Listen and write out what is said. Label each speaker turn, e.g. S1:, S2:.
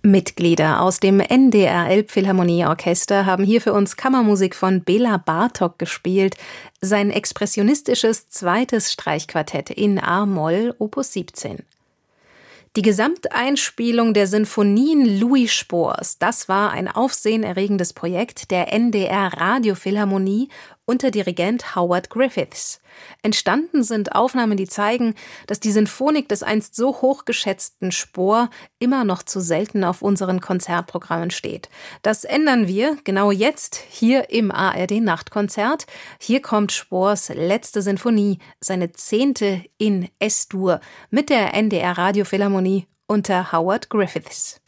S1: Mitglieder aus dem NDR Elbphilharmonieorchester haben hier für uns Kammermusik von Bela Bartok gespielt, sein expressionistisches zweites Streichquartett in a-Moll, Opus 17. Die Gesamteinspielung der Sinfonien Louis Spohrs, das war ein aufsehenerregendes Projekt der NDR Radiophilharmonie unter Dirigent Howard Griffiths. Entstanden sind Aufnahmen, die zeigen, dass die Sinfonik des einst so hochgeschätzten Spohr immer noch zu selten auf unseren Konzertprogrammen steht. Das ändern wir genau jetzt hier im ARD Nachtkonzert. Hier kommt Spohrs letzte Sinfonie, seine 10. in S-Dur mit der NDR Radiophilharmonie unter Howard Griffiths.